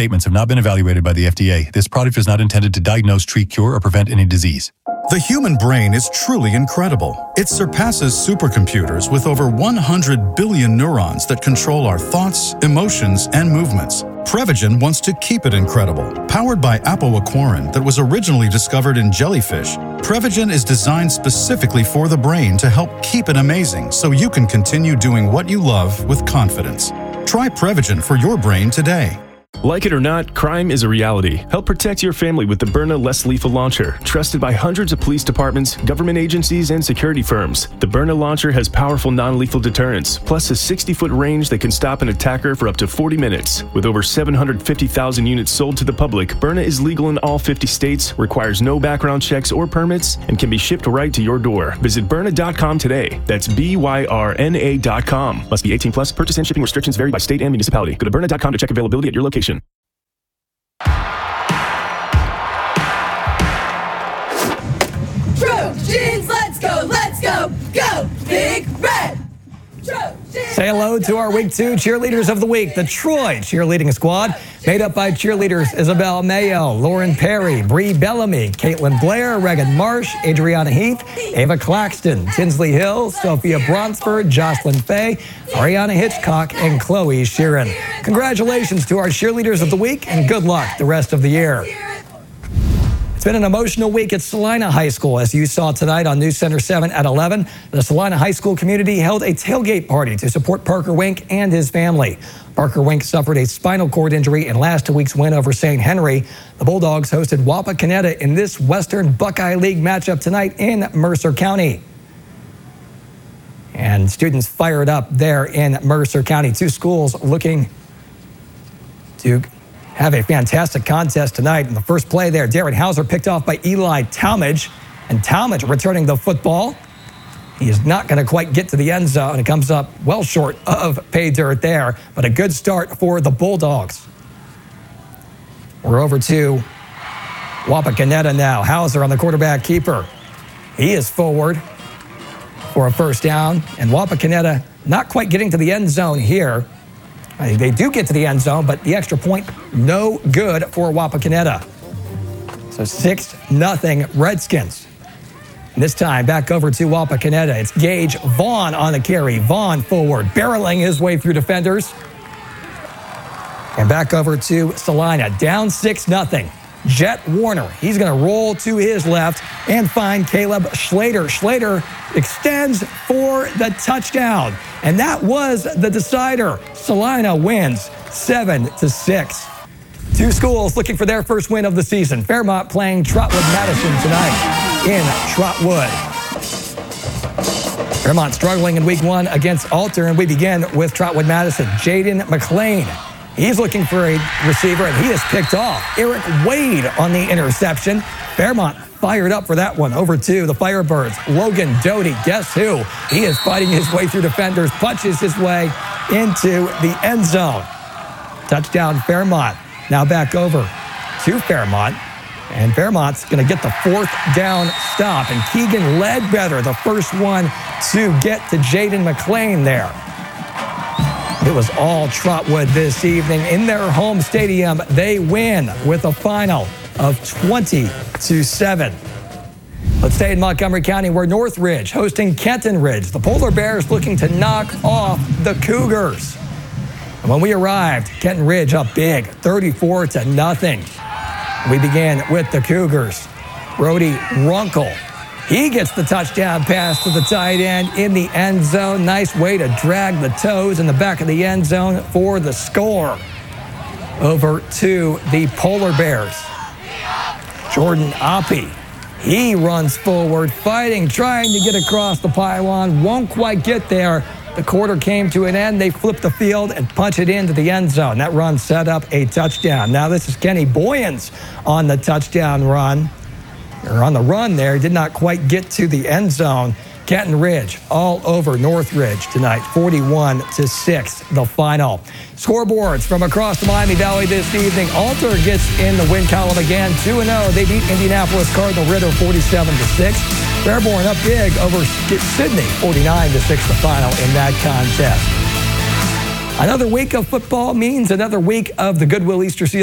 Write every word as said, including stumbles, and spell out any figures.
statements have not been evaluated by the F D A. This product is not intended to diagnose, treat, cure, or prevent any disease. The human brain is truly incredible. It surpasses supercomputers with over one hundred billion neurons that control our thoughts, emotions, and movements. Prevagen wants to keep it incredible. Powered by apoaquarin that was originally discovered in jellyfish, Prevagen is designed specifically for the brain to help keep it amazing so you can continue doing what you love with confidence. Try Prevagen for your brain today. Like it or not, crime is a reality. Help protect your family with the Byrna Less Lethal Launcher, trusted by hundreds of police departments, government agencies, and security firms. The Byrna launcher has powerful non-lethal deterrence, plus a sixty-foot range that can stop an attacker for up to forty minutes. With over seven hundred fifty thousand units sold to the public, Byrna is legal in all fifty states, requires no background checks or permits, and can be shipped right to your door. Visit Byrna dot com today. That's B Y R N A dot com. Must be eighteen plus. Purchase and shipping restrictions vary by state and municipality. Go to Byrna dot com to check availability at your location. Trojans, let's go, let's go, go, Big Red! Trojans. Say hello to our Week two Cheerleaders of the Week, the Troy Cheerleading Squad, made up by cheerleaders Isabel Mayo, Lauren Perry, Bree Bellamy, Caitlin Blair, Regan Marsh, Adriana Heath, Ava Claxton, Tinsley Hill, Sophia Bronsford, Jocelyn Fay, Ariana Hitchcock, and Chloe Sheeran. Congratulations to our Cheerleaders of the Week, and good luck the rest of the year. It's been an emotional week at Salina High School, as you saw tonight on News Center seven at eleven. The Salina High School community held a tailgate party to support Parker Wink and his family. Parker Wink suffered a spinal cord injury in last week's win over Saint Henry. The Bulldogs hosted Wapakoneta in this Western Buckeye League matchup tonight in Mercer County. And students fired up there in Mercer County. Two schools looking to have a fantastic contest tonight. In the first play there, Darren Hauser picked off by Eli Talmadge, and Talmadge returning the football. He is not going to quite get to the end zone. It comes up well short of pay dirt there, but a good start for the Bulldogs. We're over to Wapakoneta now. Hauser on the quarterback keeper. He is forward for a first down, and Wapakoneta not quite getting to the end zone here. They do get to the end zone, but the extra point, no good for Wapakoneta. So six nothing Redskins. And this time, back over to Wapakoneta. It's Gage Vaughn on the carry. Vaughn forward, barreling his way through defenders. And back over to Salina, down six nothing. Jet Warner, he's going to roll to his left and find Caleb Schlater. Schlater extends for the touchdown. And that was the decider. Salina wins seven to six. Two schools looking for their first win of the season. Fairmont playing Trotwood Madison tonight in Trotwood. Fairmont struggling in week one against Alter, and we begin with Trotwood Madison. Jaden McLean. He's looking for a receiver, and he is picked off. Eric Wade on the interception. Fairmont fired up for that one. Over to the Firebirds. Logan Doty, guess who? He is fighting his way through defenders, punches his way into the end zone. Touchdown Fairmont. Now back over to Fairmont. And Fairmont's going to get the fourth down stop. And Keegan Ledbetter, the first one to get to Jaden McLean there. It was all Trotwood this evening. In their home stadium, they win with a final of twenty to seven. Let's stay in Montgomery County, where Northridge hosting Kenton Ridge. The Polar Bears looking to knock off the Cougars. And when we arrived, Kenton Ridge up big, thirty-four to nothing. We began with the Cougars. Brody Runkle. He gets the touchdown pass to the tight end in the end zone. Nice way to drag the toes in the back of the end zone for the score. Over to the Polar Bears. Jordan Oppie. He runs forward, fighting, trying to get across the pylon. Won't quite get there. The quarter came to an end. They flip the field and punch it into the end zone. That run set up a touchdown. Now this is Kenny Boyens on the touchdown run. Or on the run there, did not quite get to the end zone. Kenton Ridge all over Northridge tonight, forty-one to six, the final. Scoreboards from across the Miami Valley this evening. Alter gets in the win column again, two and oh. They beat Indianapolis Cardinal Ritter forty-seven to six. Fairborn up big over Sydney, forty-nine to six, the final in that contest. Another week of football means another week of the Goodwill Easter Season.